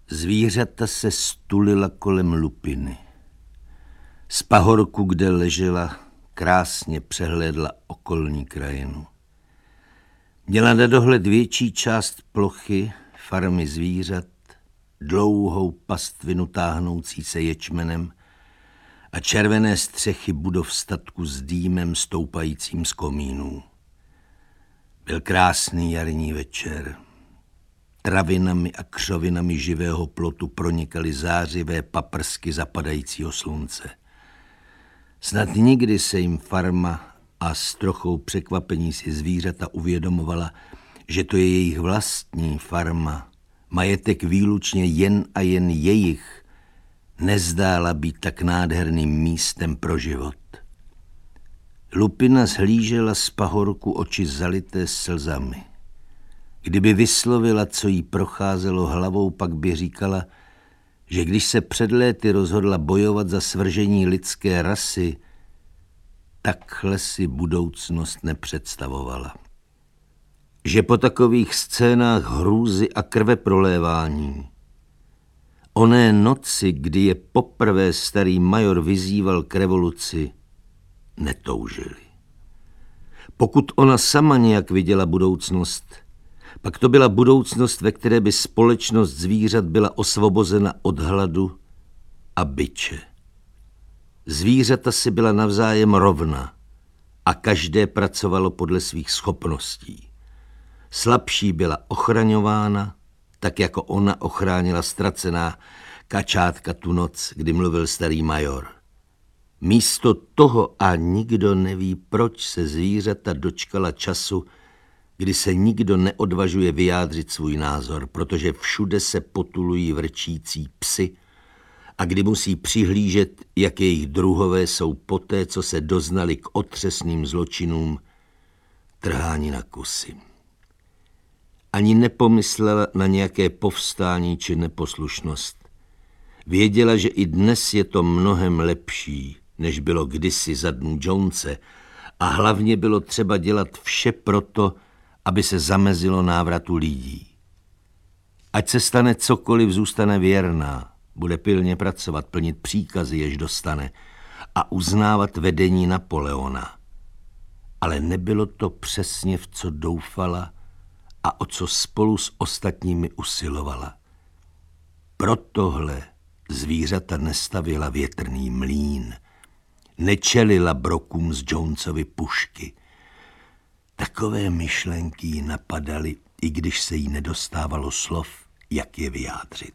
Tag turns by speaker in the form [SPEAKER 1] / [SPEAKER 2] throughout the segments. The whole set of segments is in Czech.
[SPEAKER 1] Zvířata se stulila kolem lupiny. Z pahorku, kde ležela, krásně přehlédla okolní krajinu. Měla na dohled větší část plochy, farmy zvířat, dlouhou pastvinu táhnoucí se ječmenem a červené střechy budov statku s dýmem stoupajícím z komínů. Byl krásný jarní večer. Travinami a křovinami živého plotu pronikaly zářivé paprsky zapadajícího slunce. Snad nikdy se jim farma a s trochou překvapení si zvířata uvědomovala, že to je jejich vlastní farma, majetek výlučně jen a jen jejich, nezdála být tak nádherným místem pro život. Lupina zhlížela z pahorku oči zalité slzami. Kdyby vyslovila, co jí procházelo hlavou, pak by říkala, že když se před léty rozhodla bojovat za svržení lidské rasy, takhle si budoucnost nepředstavovala. Že po takových scénách hrůzy a krveprolévání, oné noci, kdy je poprvé starý major vyzýval k revoluci, netoužili. Pokud ona sama nějak viděla budoucnost, pak to byla budoucnost, ve které by společnost zvířat byla osvobozena od hladu a biče. Zvířata si byla navzájem rovna a každé pracovalo podle svých schopností. Slabší byla ochraňována, tak jako ona ochránila ztracená kačátka tu noc, kdy mluvil starý major. Místo toho a nikdo neví, proč se zvířata dočkala času, kdy se nikdo neodvažuje vyjádřit svůj názor, protože všude se potulují vrčící psy a kdy musí přihlížet, jak jejich druhové jsou poté, co se doznali k otřesným zločinům, trháni na kusy. Ani nepomyslela na nějaké povstání či neposlušnost. Věděla, že i dnes je to mnohem lepší, než bylo kdysi za dnů Jonese, a hlavně bylo třeba dělat vše proto, aby se zamezilo návratu lidí. Ať se stane cokoliv, zůstane věrná, bude pilně pracovat, plnit příkazy, jež dostane, a uznávat vedení Napoleona. Ale nebylo to přesně, v co doufala a o co spolu s ostatními usilovala. Pro tohle zvířata nestavěla větrný mlýn, nečelila brokům z Jonesovy pušky. Takové myšlenky jí napadaly, i když se jí nedostávalo slov, jak je vyjádřit.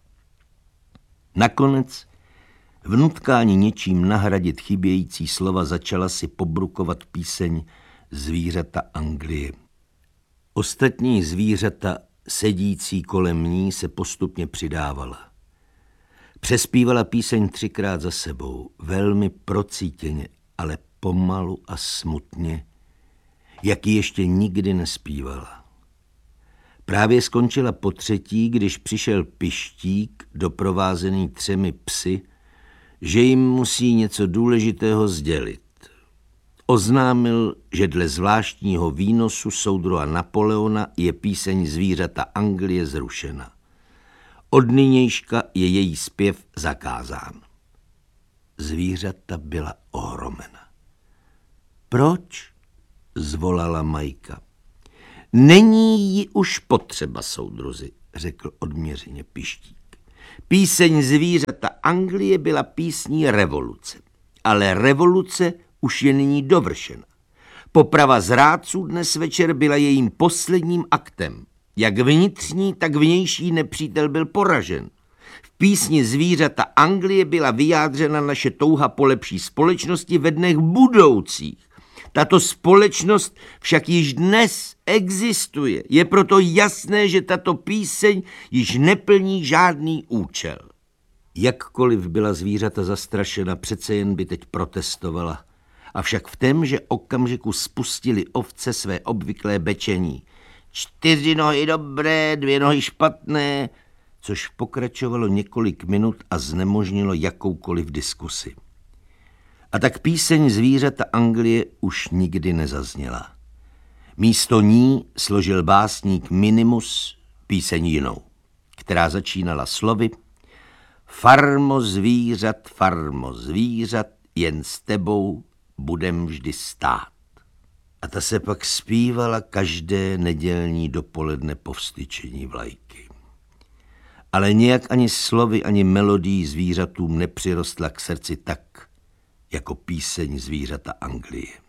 [SPEAKER 1] Nakonec v nutkání něčím nahradit chybějící slova začala si pobrukovat píseň Zvířata Anglie. Ostatní zvířata, sedící kolem ní, se postupně přidávala. Přespívala píseň 3krát za sebou, velmi procítěně, ale pomalu a smutně, jak ji ještě nikdy nespívala. Právě skončila po třetí, když přišel Pištík, doprovázený 3 psy, že jim musí něco důležitého sdělit. Oznámil, že dle zvláštního výnosu soudruha Napoleona je píseň Zvířata Anglie zrušena. Od nynějška je její zpěv zakázán. Zvířata byla ohromena. Proč? Zvolala Majka. Není ji už potřeba, soudruzi, řekl odměřeně Pištík. Píseň Zvířata Anglie byla písní revoluce, ale revoluce už je nyní dovršena. Poprava zrádců dnes večer byla jejím posledním aktem. Jak vnitřní, tak vnější nepřítel byl poražen. V písni Zvířata Anglie byla vyjádřena naše touha po lepší společnosti ve dnech budoucích. Tato společnost však již dnes existuje. Je proto jasné, že tato píseň již neplní žádný účel. Jakkoliv byla zvířata zastrašena, přece jen by teď protestovala. Avšak v témže okamžiku spustili ovce své obvyklé bečení. 4 nohy dobré, 2 nohy špatné, což pokračovalo několik minut a znemožnilo jakoukoliv diskusi. A tak píseň Zvířata Anglie už nikdy nezazněla. Místo ní složil básník Minimus píseň jinou, která začínala slovy farmo zvířat, jen s tebou budem vždy stát. A ta se pak zpívala každé nedělní dopoledne po vstyčení vlajky. Ale nějak ani slovy, ani melodií zvířatům nepřirostla k srdci tak, jako píseň zvířata Anglie.